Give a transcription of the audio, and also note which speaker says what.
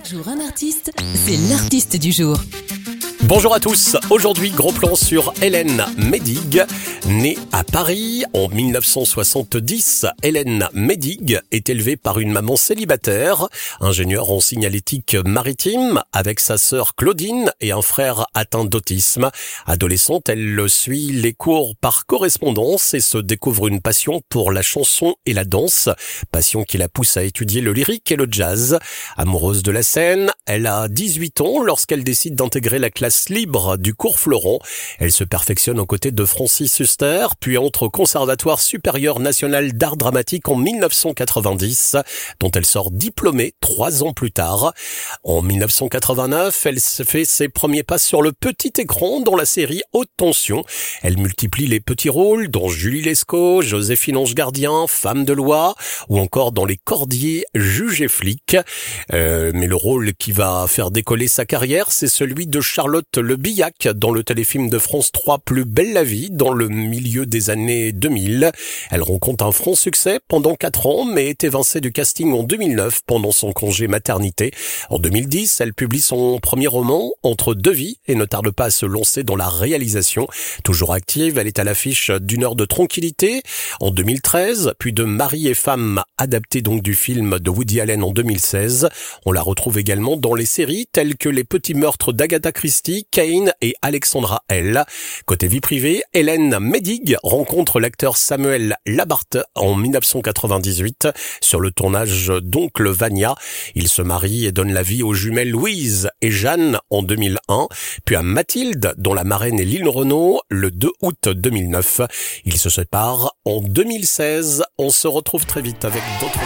Speaker 1: Chaque jour un artiste, c'est l'artiste du jour.
Speaker 2: Bonjour à tous, aujourd'hui gros plan sur Hélène Médig. Née à Paris en 1970, Hélène Médig est élevée par une maman célibataire, ingénieure en signalétique maritime, avec sa sœur Claudine et un frère atteint d'autisme. Adolescente, elle suit les cours par correspondance et se découvre une passion pour la chanson et la danse, passion qui la pousse à étudier le lyrique et le jazz. Amoureuse de la scène, elle a 18 ans lorsqu'elle décide d'intégrer la classe libre du cours Florent. Elle se perfectionne aux côtés de Francis Huster, puis entre au Conservatoire supérieur national d'art dramatique en 1990, dont elle sort diplômée 3 ans plus tard. En 1989, elle fait ses premiers pas sur le petit écran dans la série Haute Tension. Elle multiplie les petits rôles, dont Julie Lescaut, Joséphine Ange Gardien, Femme de loi, ou encore dans Les Cordiers, Juge et flic. Mais le rôle qui va faire décoller sa carrière, c'est celui de Charlotte Le Billac dans le téléfilm de France 3 Plus belle la vie dans le milieu des années 2000. Elle rencontre un franc succès pendant 4 ans mais est évincée du casting en 2009 pendant son congé maternité. En 2010, elle publie son premier roman Entre deux vies et ne tarde pas à se lancer dans la réalisation. Toujours active, elle est à l'affiche d'Une heure de tranquillité en 2013, puis de Mari et femme, adapté donc du film de Woody Allen en 2016. On la retrouve également dans les séries telles que Les petits meurtres d'Agatha Christie, Kane et Alexandra L. Côté vie privée, Hélène Médig rencontre l'acteur Samuel Labarthe en 1998 sur le tournage d'Oncle Vania. Il se marie et donne la vie aux jumelles Louise et Jeanne en 2001, puis à Mathilde, dont la marraine est Lynn Renaud, le 2 août 2009. Ils se séparent en 2016. On se retrouve très vite avec d'autres